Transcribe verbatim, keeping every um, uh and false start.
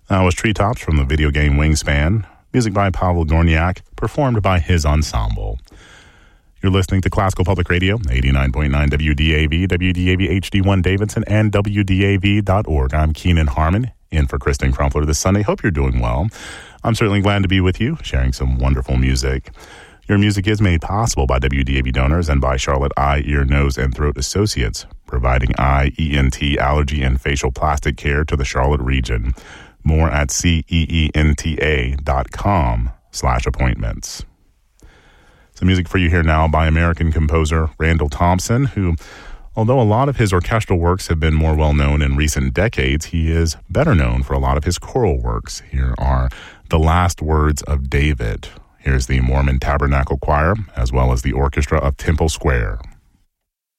That was Treetops from the video game Wingspan, music by Pavel Gorniak, performed by his ensemble. You're listening to Classical Public Radio, eighty-nine point nine W D A V, W D A V H D one Davidson, and W D A V dot org. I'm Keenan Harmon, in for Kristen Crumpler this Sunday. Hope you're doing well. I'm certainly glad to be with you, sharing some wonderful music. Your music is made possible by W D A V donors and by Charlotte Eye, Ear, Nose, and Throat Associates, providing eye, E N T, allergy, and facial plastic care to the Charlotte region. More at ceenta dot com slash appointments. Some music for you here now by American composer Randall Thompson, who, although a lot of his orchestral works have been more well-known in recent decades, he is better known for a lot of his choral works. Here are The Last Words of David. Here's the Mormon Tabernacle Choir, as well as the Orchestra of Temple Square.